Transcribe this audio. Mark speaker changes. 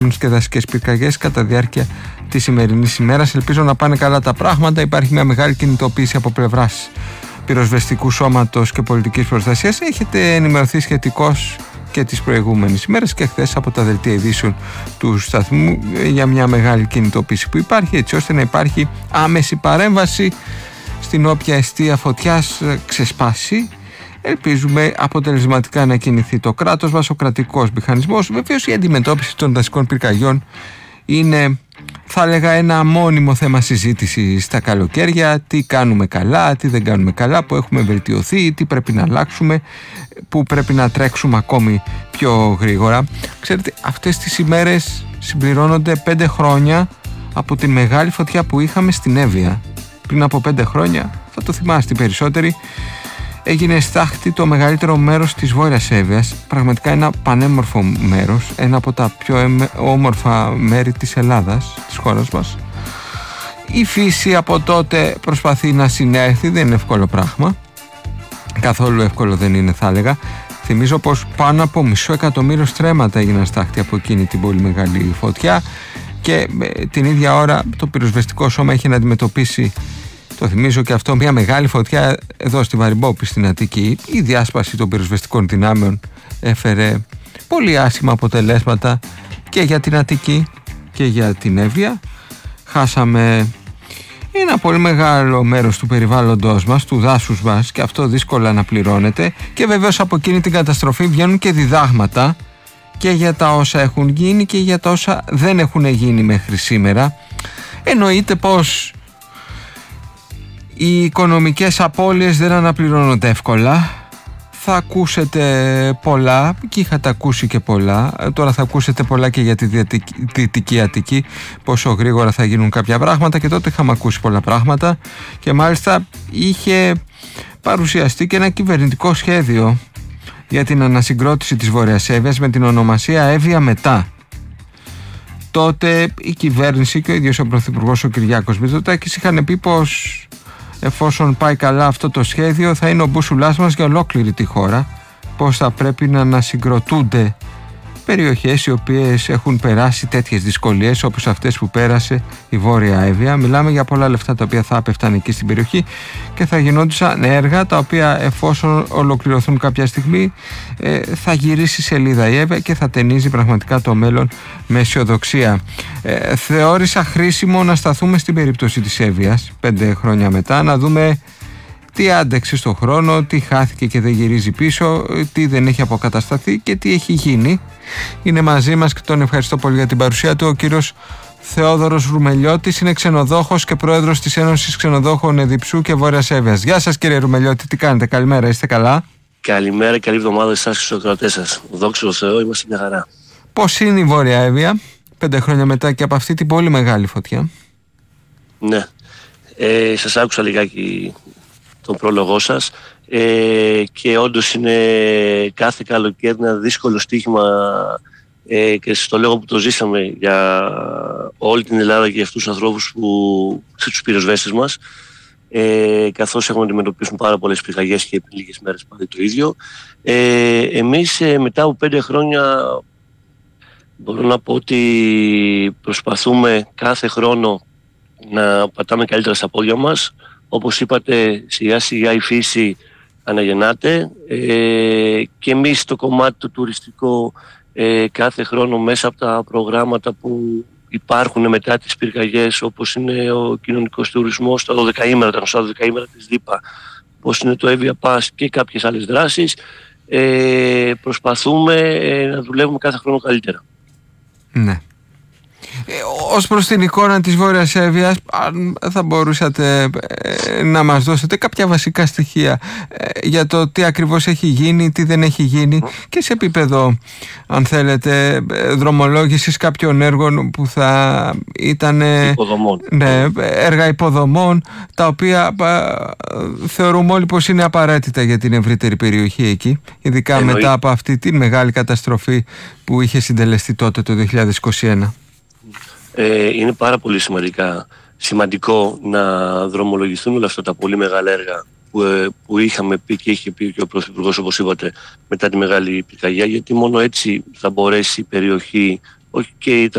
Speaker 1: και δασικές πυρκαγιές κατά διάρκεια της σημερινής ημέρας. Ελπίζω να πάνε καλά τα πράγματα. Υπάρχει μια μεγάλη κινητοποίηση από πλευράς πυροσβεστικού σώματος και πολιτικής προστασίας. Έχετε ενημερωθεί σχετικώς και τις προηγούμενες ημέρες και χθες από τα δελτία ειδήσεων του σταθμού για μια μεγάλη κινητοποίηση που υπάρχει, έτσι ώστε να υπάρχει άμεση παρέμβαση στην όποια αιστεία φωτιάς ξεσπάσει. Ελπίζουμε αποτελεσματικά να κινηθεί το κράτος μας, ο κρατικός μηχανισμός. Βεβαίως η αντιμετώπιση των δασικών πυρκαγιών είναι, θα έλεγα, ένα μόνιμο θέμα συζήτηση στα καλοκαίρια. Τι κάνουμε καλά, τι δεν κάνουμε καλά, που έχουμε βελτιωθεί, τι πρέπει να αλλάξουμε, που πρέπει να τρέξουμε ακόμη πιο γρήγορα. Ξέρετε, αυτές τις ημέρες συμπληρώνονται 5 χρόνια από τη μεγάλη φωτιά που είχαμε στην Εύβοια. Πριν από 5 χρόνια, θα το θυμάστε οι περισσότεροι, έγινε στάχτη το μεγαλύτερο μέρος της Βόρειας Εύβοιας. Πραγματικά ένα πανέμορφο μέρος, ένα από τα πιο όμορφα μέρη της Ελλάδας, της χώρας μας. Η φύση από τότε προσπαθεί να συνέλθει, δεν είναι εύκολο πράγμα. Καθόλου εύκολο δεν είναι, θα έλεγα. Θυμίζω πως πάνω από 500.000 στρέμματα έγιναν στάχτη από εκείνη την πολύ μεγάλη φωτιά και την ίδια ώρα το πυροσβεστικό σώμα έχει να αντιμετωπίσει, το θυμίζω και αυτό, μια μεγάλη φωτιά εδώ στη Βαριμπόπη στην Αττική. Η διάσπαση των πυροσβεστικών δυνάμεων έφερε πολύ άσχημα αποτελέσματα και για την Αττική και για την Εύβοια. Χάσαμε ένα πολύ μεγάλο μέρος του περιβάλλοντος μας, του δάσους μας, και αυτό δύσκολα να πληρώνεται. Και βεβαίως από εκείνη την καταστροφή βγαίνουν και διδάγματα και για τα όσα έχουν γίνει και για τα όσα δεν έχουν γίνει μέχρι σήμερα. Εννοείται πως οι οικονομικές απώλειες δεν αναπληρώνονται εύκολα. Θα ακούσετε πολλά και είχατε ακούσει και πολλά. Τώρα θα ακούσετε πολλά και για τη Δυτική Αττική, πόσο γρήγορα θα γίνουν κάποια πράγματα, και τότε είχαμε ακούσει πολλά πράγματα και μάλιστα είχε παρουσιαστεί και ένα κυβερνητικό σχέδιο για την ανασυγκρότηση της Βόρειας Εύβοιας με την ονομασία Εύβοια Μετά. Τότε η κυβέρνηση και ο ίδιος ο Πρωθυπουργός ο Κυριάκος Μητσοτάκης είχαν πει πως εφόσον πάει καλά αυτό το σχέδιο θα είναι ο μπούσουλάς μας για ολόκληρη τη χώρα, πως θα πρέπει να ανασυγκροτούνται περιοχές οι οποίες έχουν περάσει τέτοιες δυσκολίες όπως αυτές που πέρασε η Βόρεια Εύβοια. Μιλάμε για πολλά λεφτά τα οποία θα έπεφταν εκεί στην περιοχή και θα γινόντουσαν έργα τα οποία, εφόσον ολοκληρωθούν κάποια στιγμή, θα γυρίσει σελίδα η Εύβοια και θα ταινίζει πραγματικά το μέλλον με αισιοδοξία. Θεώρησα χρήσιμο να σταθούμε στην περίπτωση της Εύβοιας 5 χρόνια μετά, να δούμε τι άντεξε στον χρόνο, τι χάθηκε και δεν γυρίζει πίσω, τι δεν έχει αποκατασταθεί και τι έχει γίνει. Είναι μαζί μας και τον ευχαριστώ πολύ για την παρουσία του ο κύριος Θεόδωρος Ρουμελιώτης. Είναι ξενοδόχος και πρόεδρος της Ένωσης Ξενοδόχων Εδιψού και Βόρειας Εύβοιας. Γεια σας κύριε Ρουμελιώτη, τι κάνετε, καλημέρα, είστε καλά?
Speaker 2: Καλημέρα, καλή εβδομάδα εσάς και στους ακροατές σας. Δόξα τω Θεώ, είμαστε μια χαρά.
Speaker 1: Πώς είναι η Βόρεια Εύβοια 5 χρόνια μετά και από αυτή την πολύ μεγάλη φωτιά?
Speaker 2: Ναι, σας άκουσα λιγάκι τον πρόλογό σας και όντως είναι κάθε καλοκαίρι ένα δύσκολο στοίχημα και στο λόγο που το ζήσαμε για όλη την Ελλάδα και για αυτούς τους ανθρώπους τους πυροσβέστες μας, καθώς έχουμε να αντιμετωπίσουν πάρα πολλές πυρκαγιές και πριν λίγες μέρες πάλι το ίδιο. Εμείς μετά από 5 χρόνια μπορώ να πω ότι προσπαθούμε κάθε χρόνο να πατάμε καλύτερα στα πόδια μας. Όπως είπατε, σιγά σιγά η φύση αναγεννάται και εμείς στο κομμάτι το τουριστικό κάθε χρόνο μέσα από τα προγράμματα που υπάρχουν μετά τις πυρκαγιές, όπως είναι ο κοινωνικός τουρισμός, τα 12ήμερα, τα γνωστά 12ήμερα της ΔΥΠΑ, όπως είναι το Εύβοια Pass και κάποιες άλλες δράσεις, προσπαθούμε να δουλεύουμε κάθε χρόνο καλύτερα.
Speaker 1: Ναι. Ως προς την εικόνα της Βόρειας Εύβοιας, αν θα μπορούσατε να μας δώσετε κάποια βασικά στοιχεία για το τι ακριβώς έχει γίνει, τι δεν έχει γίνει, και σε επίπεδο, αν θέλετε, δρομολόγησης κάποιων έργων που θα ήταν έργα υποδομών, τα οποία θεωρούμε όλοι πως είναι απαραίτητα για την ευρύτερη περιοχή εκεί, ειδικά μετά από αυτή τη μεγάλη καταστροφή που είχε συντελεστεί τότε το 2021.
Speaker 2: Είναι πάρα πολύ σημαντικό να δρομολογηθούν όλα αυτά τα πολύ μεγάλα έργα που είχαμε πει και είχε πει και ο Πρωθυπουργός, όπως είπατε, μετά τη μεγάλη πυρκαγιά, γιατί μόνο έτσι θα μπορέσει η περιοχή και